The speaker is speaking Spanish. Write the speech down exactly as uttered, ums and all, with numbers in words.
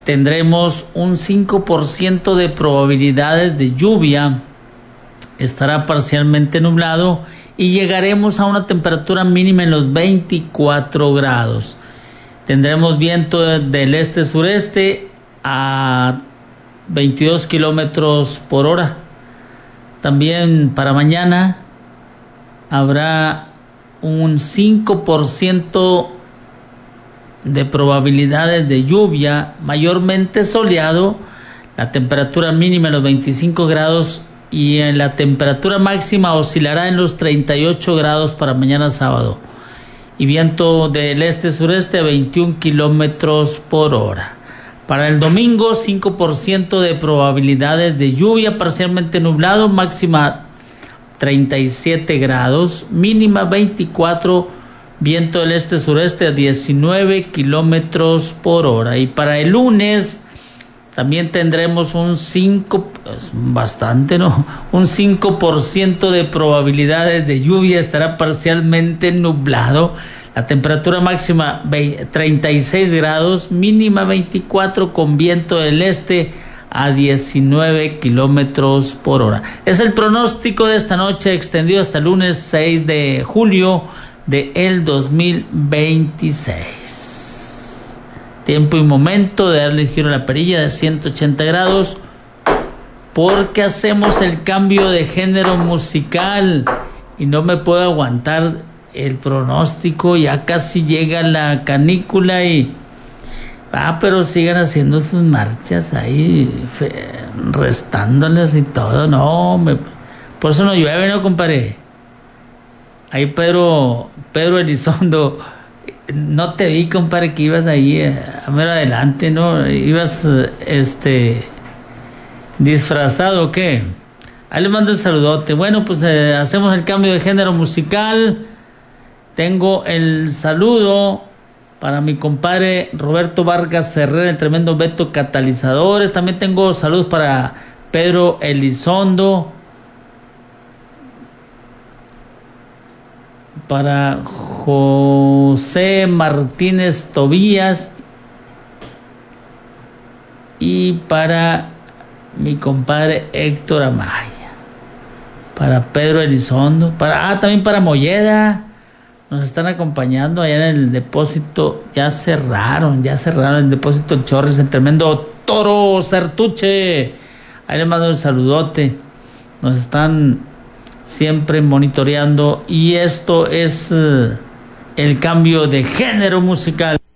tendremos un cinco por ciento de probabilidades de lluvia, estará parcialmente nublado y llegaremos a una temperatura mínima en los veinticuatro grados. Tendremos viento del este-sureste a veintidós kilómetros por hora. También para mañana habrá un cinco por ciento de probabilidades de lluvia, mayormente soleado, la temperatura mínima en los veinticinco grados y en la temperatura máxima oscilará en los treinta y ocho grados para mañana sábado, y viento del este-sureste a veintiún kilómetros por hora. Para el domingo, cinco por ciento de probabilidades de lluvia, parcialmente nublado, máxima treinta y siete grados, mínima veinticuatro, viento del este-sureste a diecinueve kilómetros por hora. Y para el lunes también tendremos un cinco, pues bastante, ¿no? Un cinco por ciento de probabilidades de lluvia, estará parcialmente nublado. La temperatura máxima treinta y seis grados, mínima veinticuatro, con viento del este a diecinueve kilómetros por hora. Es el pronóstico de esta noche, extendido hasta el lunes seis de julio de el dos mil veintiséis. Tiempo y momento de darle giro a la perilla de ciento ochenta grados, porque hacemos el cambio de género musical y no me puedo aguantar el pronóstico. Ya casi llega la canícula y ah, pero sigan haciendo sus marchas ahí, fe, restándoles y todo. No, me, por eso no llueve, ¿no, compadre? Ahí Pedro, Pedro Elizondo, no te vi, compadre, que ibas ahí a, a ver adelante, ¿no? Ibas, este, disfrazado, ¿o qué? Ahí le mando el saludote. Bueno, pues eh, hacemos el cambio de género musical. Tengo el saludo para mi compadre Roberto Vargas Herrera, el tremendo Beto Catalizadores. También tengo saludos para Pedro Elizondo, para José Martínez Tobías y para mi compadre Héctor Amaya, para Pedro Elizondo, para ah también para Molleda. Nos están acompañando allá en el depósito. Ya cerraron, ya cerraron el depósito El Chorris, el tremendo Toro Sertuche. Ahí les mando el saludote. Nos están siempre monitoreando. Y esto es uh, el cambio de género musical.